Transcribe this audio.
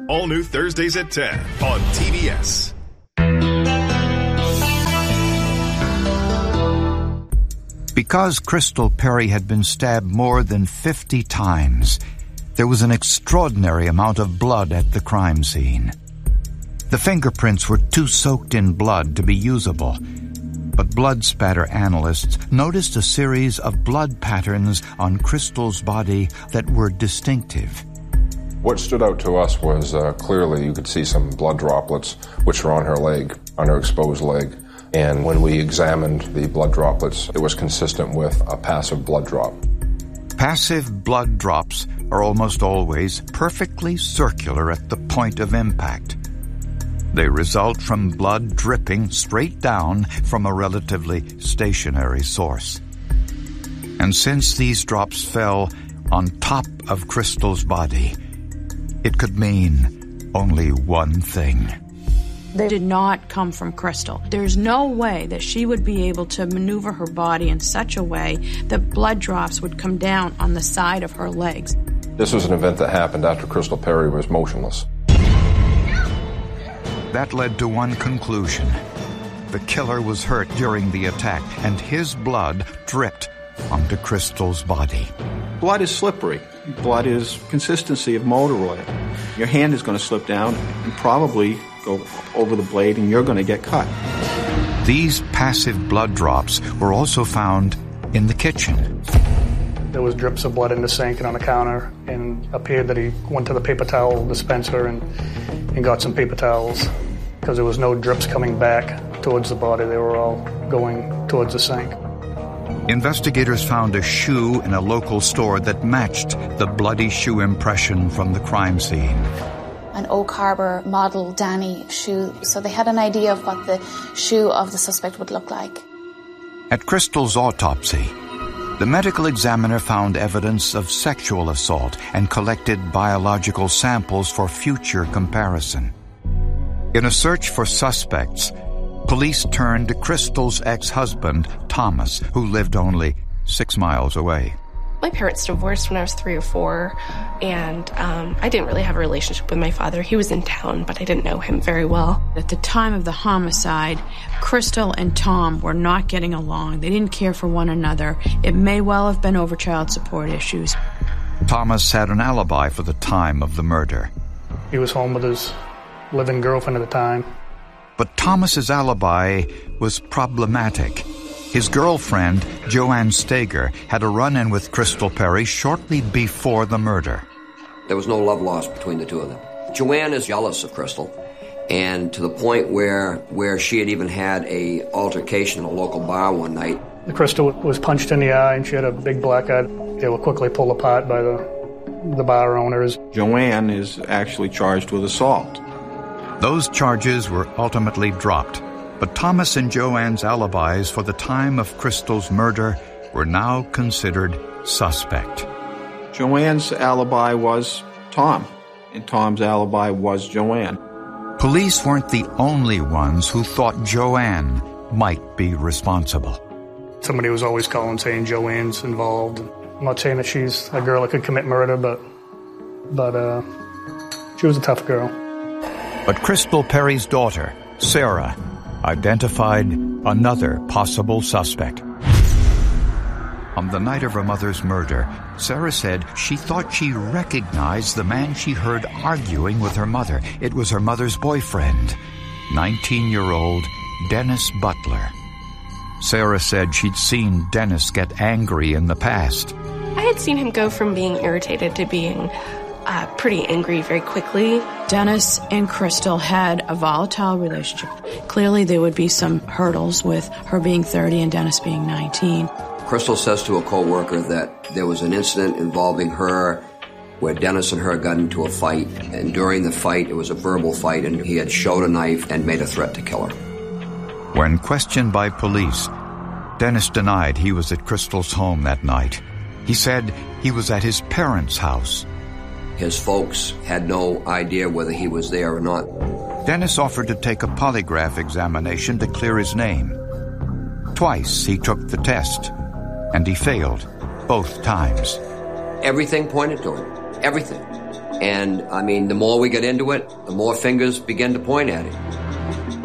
All new Thursdays at 10 on TBS. Because Crystal Perry had been stabbed more than 50 times, there was an extraordinary amount of blood at the crime scene. The fingerprints were too soaked in blood to be usable, but blood spatter analysts noticed a series of blood patterns on Crystal's body that were distinctive. What stood out to us was clearly you could see some blood droplets which were on her leg, on her exposed leg. And when we examined the blood droplets, it was consistent with a passive blood drop. Passive blood drops are almost always perfectly circular at the point of impact. They result from blood dripping straight down from a relatively stationary source. And since these drops fell on top of Crystal's body, it could mean only one thing. They did not come from Crystal. There's no way that she would be able to maneuver her body in such a way that blood drops would come down on the side of her legs. This was an event that happened after Crystal Perry was motionless. That led to one conclusion. The killer was hurt during the attack, and his blood dripped onto Crystal's body. Blood is slippery. Blood is consistency of motor oil. Your hand is going to slip down and probably go over the blade, and you're going to get cut. These passive blood drops were also found in the kitchen. There was drips of blood in the sink and on the counter, and appeared that he went to the paper towel dispenser and got some paper towels, because there was no drips coming back towards the body. They were all going towards the sink. Investigators found a shoe in a local store that matched the bloody shoe impression from the crime scene. An Oak Harbor model Danny shoe, so they had an idea of what the shoe of the suspect would look like. At Crystal's autopsy, the medical examiner found evidence of sexual assault and collected biological samples for future comparison. In a search for suspects, police turned to Crystal's ex-husband, Thomas, who lived only 6 miles away. My parents divorced when I was 3 or 4, and I didn't really have a relationship with my father. He was in town, but I didn't know him very well. At the time of the homicide, Crystal and Tom were not getting along. They didn't care for one another. It may well have been over child support issues. Thomas had an alibi for the time of the murder. He was home with his living girlfriend at the time. But Thomas's alibi was problematic. His girlfriend, Joanne Steger, had a run-in with Crystal Perry shortly before the murder. There was no love lost between the two of them. Joanne is jealous of Crystal, and to the point where she had even had a altercation in a local bar one night. Crystal was punched in the eye, and she had a big black eye. They were quickly pulled apart by the bar owners. Joanne is actually charged with assault. Those charges were ultimately dropped. But Thomas and Joanne's alibis for the time of Crystal's murder were now considered suspect. Joanne's alibi was Tom, and Tom's alibi was Joanne. Police weren't the only ones who thought Joanne might be responsible. Somebody was always calling saying Joanne's involved. I'm not saying that she's a girl that could commit murder, but she was a tough girl. But Crystal Perry's daughter, Sarah, identified another possible suspect. On the night of her mother's murder, Sarah said she thought she recognized the man she heard arguing with her mother. It was her mother's boyfriend, 19-year-old Dennis Butler. Sarah said she'd seen Dennis get angry in the past. I had seen him go from being irritated to being pretty angry very quickly. Dennis and Crystal had a volatile relationship. Clearly there would be some hurdles with her being 30 and Dennis being 19. Crystal says to a co-worker that there was an incident involving her where Dennis and her got into a fight, and during the fight it was a verbal fight, and he had showed a knife and made a threat to kill her. When questioned by police, Dennis denied he was at Crystal's home that night. He said he was at his parents' house. His folks had no idea whether he was there or not. Dennis offered to take a polygraph examination to clear his name. Twice he took the test, and he failed both times. Everything pointed to him. Everything. And, I mean, the more we got into it, the more fingers began to point at him.